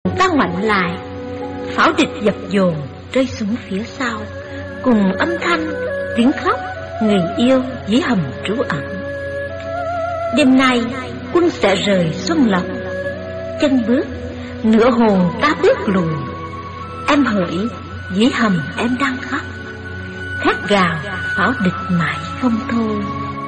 ta ngoảnh lại, pháo địch dập dồn rơi xuống phía sau, cùng âm thanh, tiếng khóc người yêu dưới hầm trú ẩn. Đêm nay quân sẽ rời Xuân Lộc, chân bước nửa hồn ta bước lùi. Em hỡi dưới hầm em đang khóc, thét gào pháo địch mãi không thôi.